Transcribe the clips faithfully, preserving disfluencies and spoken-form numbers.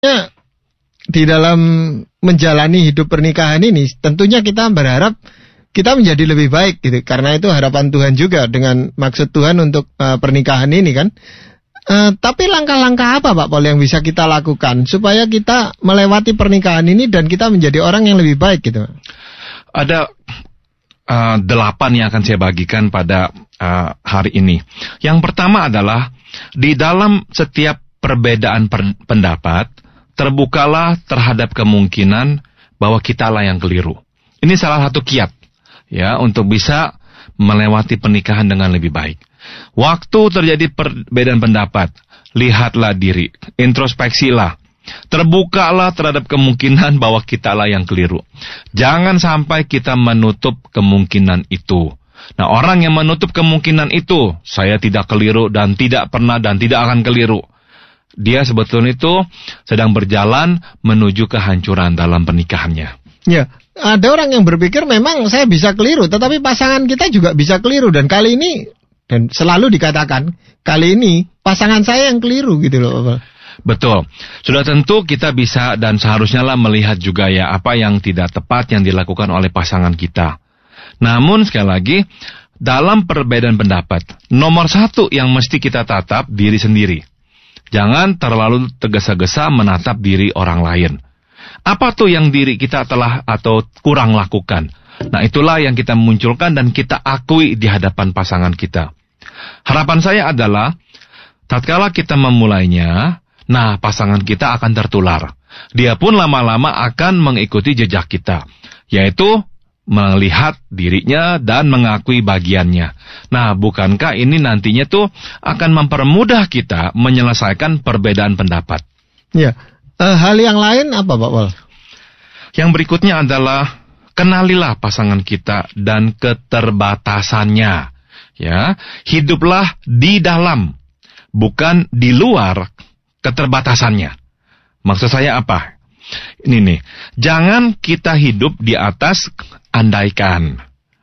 Ya, di dalam menjalani hidup pernikahan ini, tentunya kita berharap kita menjadi lebih baik gitu. Karena itu harapan Tuhan juga dengan maksud Tuhan untuk uh, pernikahan ini kan. Uh, tapi langkah-langkah apa Pak Paul yang bisa kita lakukan supaya kita melewati pernikahan ini dan kita menjadi orang yang lebih baik gitu? Ada uh, delapan yang akan saya bagikan pada uh, hari ini. Yang pertama adalah di dalam setiap perbedaan per- pendapat, terbukalah terhadap kemungkinan bahwa kitalah yang keliru. Ini salah satu kiat ya untuk bisa melewati pernikahan dengan lebih baik. Waktu terjadi perbedaan pendapat, lihatlah diri, introspeksilah, terbukalah terhadap kemungkinan bahwa kitalah yang keliru. Jangan sampai kita menutup kemungkinan itu. Nah, orang yang menutup kemungkinan itu, saya tidak keliru dan tidak pernah dan tidak akan keliru, dia sebetulnya itu sedang berjalan menuju kehancuran dalam pernikahannya. Ya, ada orang yang berpikir memang saya bisa keliru, tetapi pasangan kita juga bisa keliru. Dan kali ini, dan selalu dikatakan, kali ini pasangan saya yang keliru gitu loh. Betul. Sudah tentu kita bisa dan seharusnya lah melihat juga ya apa yang tidak tepat yang dilakukan oleh pasangan kita. Namun sekali lagi, dalam perbedaan pendapat, nomor satu yang mesti kita tatap diri sendiri. Jangan terlalu tergesa-gesa menatap diri orang lain. Apa tuh yang diri kita telah atau kurang lakukan? Nah, itulah yang kita munculkan dan kita akui di hadapan pasangan kita. Harapan saya adalah, tatkala kita memulainya, nah pasangan kita akan tertular. Dia pun lama-lama akan mengikuti jejak kita, yaitu melihat dirinya dan mengakui bagiannya. Nah, bukankah ini nantinya tuh akan mempermudah kita menyelesaikan perbedaan pendapat? Ya, uh, hal yang lain apa Pak Paul? Yang berikutnya adalah kenalilah pasangan kita dan keterbatasannya. Ya, hiduplah di dalam, bukan di luar keterbatasannya. Maksud saya apa? Ini nih, jangan kita hidup di atas andaikan.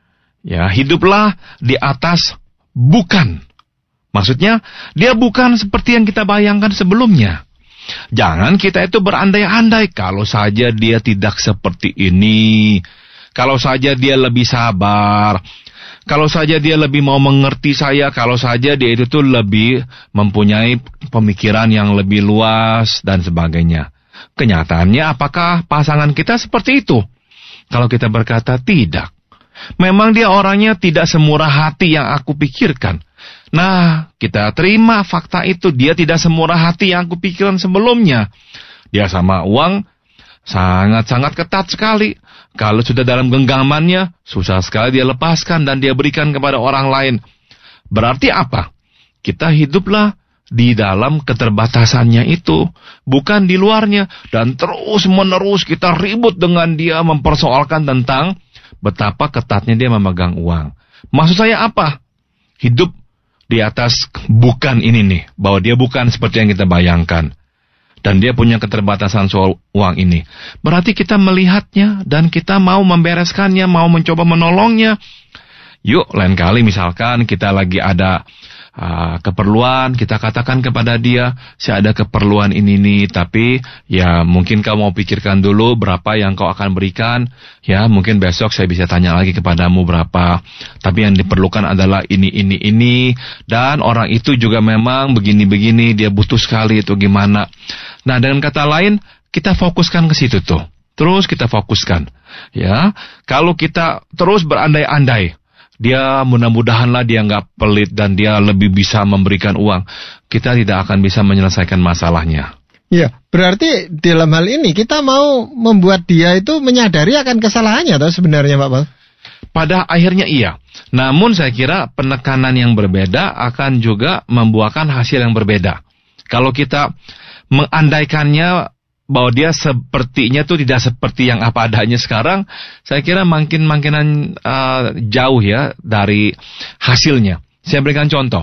Ya, hiduplah di atas bukan. Maksudnya, dia bukan seperti yang kita bayangkan sebelumnya. Jangan kita itu berandai-andai, kalau saja dia tidak seperti ini, kalau saja dia lebih sabar, kalau saja dia lebih mau mengerti saya, kalau saja dia itu tuh lebih mempunyai pemikiran yang lebih luas dan sebagainya. Kenyataannya apakah pasangan kita seperti itu? Kalau kita berkata tidak, memang dia orangnya tidak semurah hati yang aku pikirkan. Nah, kita terima fakta itu, dia tidak semurah hati yang aku pikirkan sebelumnya. Dia sama uang sangat-sangat ketat sekali. Kalau sudah dalam genggamannya, susah sekali dia lepaskan dan dia berikan kepada orang lain. Berarti apa? Kita hiduplah di dalam keterbatasannya itu, bukan di luarnya. Dan terus-menerus kita ribut dengan dia, mempersoalkan tentang betapa ketatnya dia memegang uang. Maksud saya apa? Hidup di atas bukan ini nih, bahwa dia bukan seperti yang kita bayangkan. Dan dia punya keterbatasan soal uang ini. Berarti kita melihatnya dan kita mau membereskannya, mau mencoba menolongnya. Yuk, lain kali misalkan kita lagi ada uh, keperluan, kita katakan kepada dia, saya ada keperluan ini nih, tapi ya mungkin kau mau pikirkan dulu berapa yang kau akan berikan. Ya, mungkin besok saya bisa tanya lagi kepadamu berapa. Tapi yang diperlukan adalah ini, ini, ini. Dan orang itu juga memang begini-begini, dia butuh sekali itu gimana. Nah, dengan kata lain, kita fokuskan ke situ tuh. Terus kita fokuskan. Ya, kalau kita terus berandai-andai, dia mudah-mudahanlah dia nggak pelit dan dia lebih bisa memberikan uang, kita tidak akan bisa menyelesaikan masalahnya. Ya, berarti dalam hal ini kita mau membuat dia itu menyadari akan kesalahannya atau sebenarnya Pak Paul? Pada akhirnya iya. Namun saya kira penekanan yang berbeda akan juga membuahkan hasil yang berbeda. Kalau kita mengandaikannya bahwa dia sepertinya tuh tidak seperti yang apa adanya sekarang, saya kira makin-makinan uh, jauh ya dari hasilnya. Saya berikan contoh.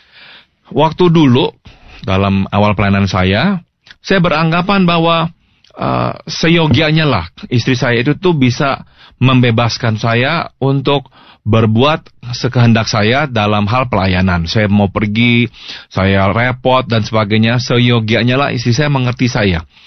Waktu dulu dalam awal pelayanan saya, saya beranggapan bahwa uh, seyogianya lah istri saya itu tuh bisa membebaskan saya untuk berbuat sekehendak saya dalam hal pelayanan. Saya mau pergi, saya repot dan sebagainya, seyogianya lah istri saya mengerti saya.